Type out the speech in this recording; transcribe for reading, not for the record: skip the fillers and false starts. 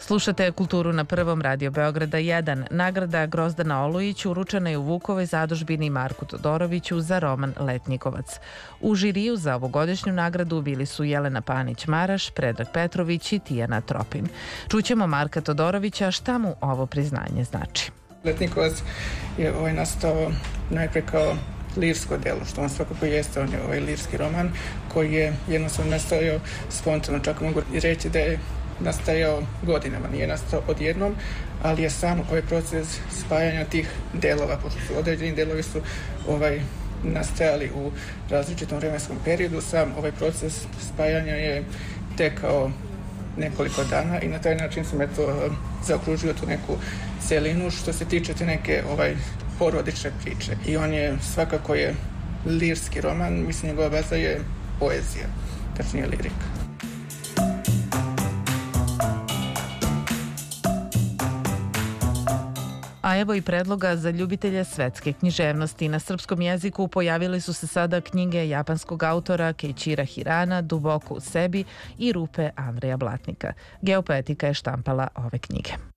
Slušate Kulturu na Prvom, Radio Beograda 1. Nagrada Grozdana Olujić uručena je u Vukovoj zadužbini Marku Todoroviću za roman Letnjikovac. U žiriju za ovogodišnju nagradu bili su Jelena Panić-Maraš, Predrag Petrović i Tijana Tropin. Čućemo Marka Todorovića šta mu ovo priznanje znači. Letnjikovac je nastao najpre kao lirsko delo, što on svakako jeste, on je lirski roman koji je jednostavno nastajao spontano, čak mogu reći da je nastajao godinama, nije nastao odjednom, ali je sam ovaj proces spajanja tih delova, pošto su određeni delovi su nastajali u različitom vremenskom periodu, sam ovaj proces spajanja je tekao nekoliko dana i na taj način sam zaokružio tu neku celinu što se tiče te neke porodične priče. I on je svakako lirski roman, mislim njegova baza je poezija, tačnije lirika. A evo i predloga za ljubitelje svetske književnosti. Na srpskom jeziku pojavile su se sada knjige japanskog autora Keiichira Hirana, Duboko u sebi i Rupe Andreja Blatnika. Geopoetika je štampala ove knjige.